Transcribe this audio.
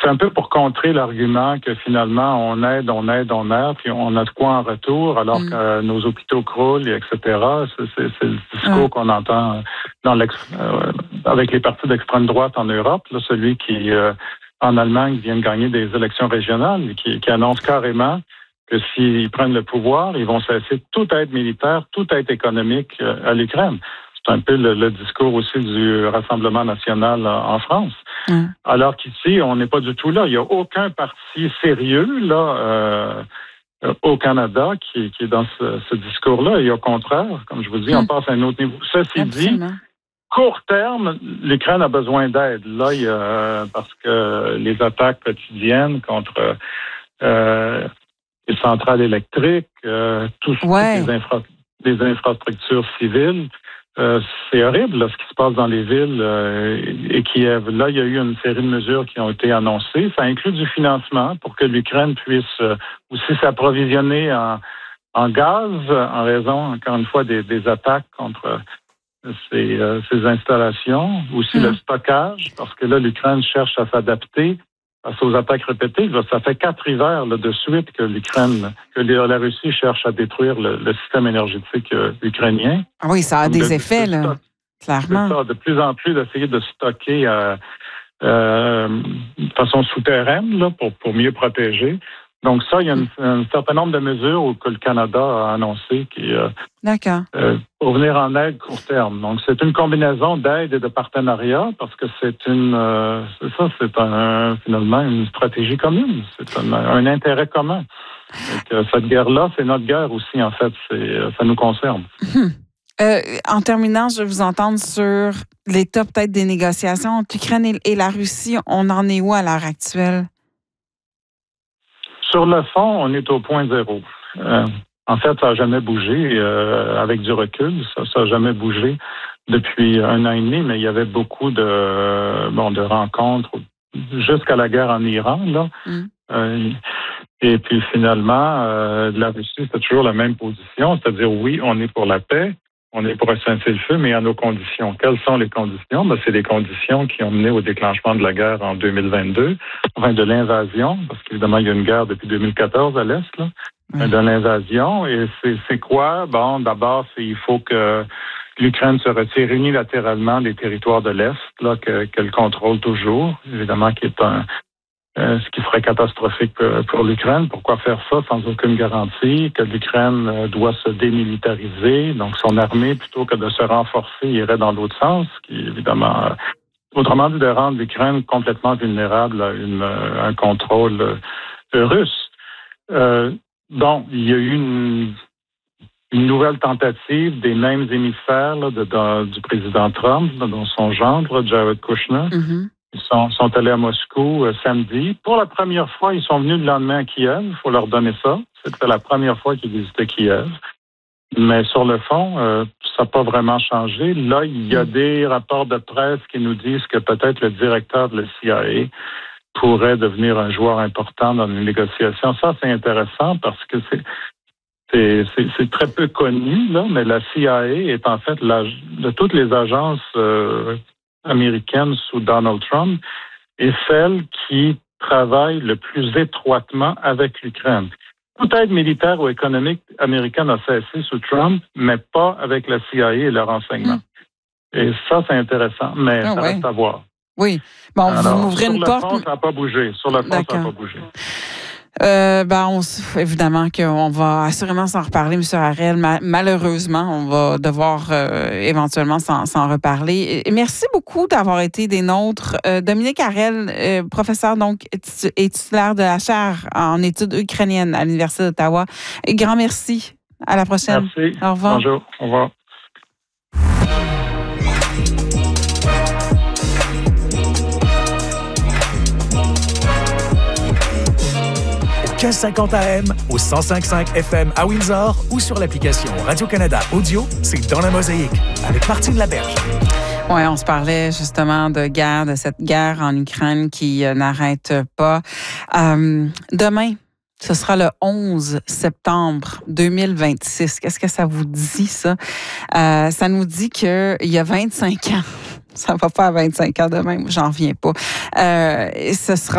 c'est un peu pour contrer l'argument que finalement, on aide, puis on a de quoi en retour, alors que nos hôpitaux croulent, etc. C'est le discours qu'on entend avec les partis d'extrême droite en Europe, là, celui qui, en Allemagne, vient de gagner des élections régionales, qui annonce carrément que s'ils prennent le pouvoir, ils vont cesser toute aide militaire, toute aide économique à l'Ukraine. C'est un peu le discours aussi du Rassemblement national en France. Alors qu'ici, on n'est pas du tout là. Il n'y a aucun parti sérieux là au Canada qui est dans ce discours-là. Et au contraire, comme je vous dis, on passe à un autre niveau. Ceci dit, court terme, l'Ukraine a besoin d'aide. Là, il y a, parce que les attaques quotidiennes contre les centrales électriques, toutes les infrastructures civiles, c'est horrible là, ce qui se passe dans les villes et Kiev. Là, il y a eu une série de mesures qui ont été annoncées. Ça inclut du financement pour que l'Ukraine puisse aussi s'approvisionner en gaz en raison, encore une fois, des attaques contre ces installations. Aussi le stockage, parce que là, l'Ukraine cherche à s'adapter face aux attaques répétées. Là, ça fait 4 hivers là, de suite que la Russie cherche à détruire le système énergétique ukrainien. Ah oui, ça a des effets, là, clairement. C'est ça, de plus en plus d'essayer de stocker de façon souterraine là, pour mieux protéger. Donc ça, il y a un certain nombre de mesures que le Canada a annoncées pour venir en aide court terme. Donc c'est une combinaison d'aide et de partenariat parce que c'est finalement une stratégie commune, c'est un intérêt commun. Donc, cette guerre-là, c'est notre guerre aussi en fait, ça nous concerne. En terminant, je vais vous entendre sur l'état peut-être des négociations entre l'Ukraine et la Russie. On en est où à l'heure actuelle? Sur le fond, on est au point zéro. En fait, ça n'a jamais bougé avec du recul. Ça n'a jamais bougé depuis 1 an et demi, mais il y avait beaucoup de rencontres jusqu'à la guerre en Iran. Là. Et puis finalement, la Russie, c'est toujours la même position, c'est-à-dire oui, on est pour la paix, on est pour un cessez-le-feu, mais à nos conditions. Quelles sont les conditions? C'est les conditions qui ont mené au déclenchement de la guerre en 2022, enfin de l'invasion, parce qu'évidemment, il y a une guerre depuis 2014 à l'Est, là, de l'invasion. Et c'est quoi? Bon, d'abord, il faut que l'Ukraine se retire unilatéralement des territoires de l'Est, là, qu'elle contrôle toujours, évidemment, qui est ce qui serait catastrophique pour l'Ukraine. Pourquoi faire ça sans aucune garantie? Que l'Ukraine doit se démilitariser. Donc, son armée, plutôt que de se renforcer, irait dans l'autre sens, qui évidemment, autrement dit, de rendre l'Ukraine complètement vulnérable à un contrôle russe. Bon, il y a eu une nouvelle tentative des mêmes émissaires là, du président Trump, dont son gendre, Jared Kushner. Ils sont allés à Moscou samedi. Pour la première fois, ils sont venus le lendemain à Kiev. Il faut leur donner ça. C'était la première fois qu'ils visitaient Kiev. Mais sur le fond, ça n'a pas vraiment changé. Là, il y a des rapports de presse qui nous disent que peut-être le directeur de la CIA pourrait devenir un joueur important dans les négociations. Ça, c'est intéressant parce que c'est très peu connu, là, mais la CIA est en fait de toutes les agences américaine sous Donald Trump est celle qui travaille le plus étroitement avec l'Ukraine. Toute aide militaire ou économique américaine a cessé sous Trump, mais pas avec la CIA et le renseignement. Et ça, c'est intéressant, mais ça reste à voir. Oui. Bon, vous m'ouvrez une porte. Sur le fond, ça n'a pas bougé. Évidemment qu'on va assurément s'en reparler, M. Harel. Malheureusement, on va devoir éventuellement s'en reparler. Et merci beaucoup d'avoir été des nôtres. Dominique Harel, professeur donc et titulaire de la chaire en études ukrainiennes à l'Université d'Ottawa. Et grand merci. À la prochaine. Merci. Au revoir. Bonjour. Au revoir. 1550 AM au 105.5 FM à Windsor ou sur l'application Radio-Canada Audio, c'est Dans la Mosaïque avec Martine Laberge. Oui, on se parlait justement de cette guerre en Ukraine qui n'arrête pas. Demain, ce sera le 11 septembre 2026. Qu'est-ce que ça vous dit, ça? Ça nous dit qu'il y a 25 ans. Ça ne va pas à 25 ans demain, j'en reviens pas. Ce sera